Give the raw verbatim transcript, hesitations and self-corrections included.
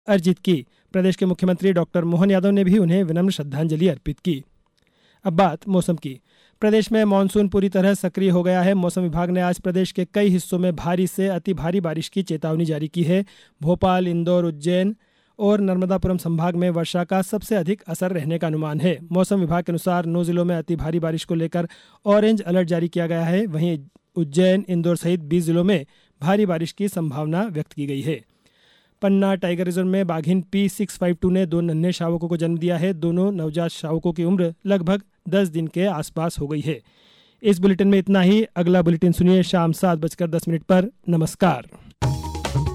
अर्जित की। प्रदेश के मुख्यमंत्री डॉक्टर मोहन यादव ने भी उन्हें विनम्र श्रद्धांजलि अर्पित की। अब बात मौसम की। प्रदेश में मानसून पूरी तरह सक्रिय हो गया है। मौसम विभाग ने आज प्रदेश के कई हिस्सों में भारी से अति भारी बारिश की चेतावनी जारी की है। भोपाल, इंदौर, उज्जैन और नर्मदापुरम संभाग में वर्षा का सबसे अधिक असर रहने का अनुमान है। मौसम विभाग के अनुसार नौ जिलों में अति भारी बारिश को लेकर ऑरेंज अलर्ट जारी किया गया है। वहीं उज्जैन, इंदौर सहित बीस जिलों में भारी बारिश की संभावना व्यक्त की गई है। पन्ना टाइगर रिजर्व में बाघिन पी सिक्स फाइव टू ने दो नन्हे शावकों को जन्म दिया है। दोनों नवजात शावकों की उम्र लगभग दस दिन के आसपास हो गई है। इस बुलेटिन में इतना ही। अगला बुलेटिन सुनिए शाम सात बजकर दस मिनट पर। नमस्कार।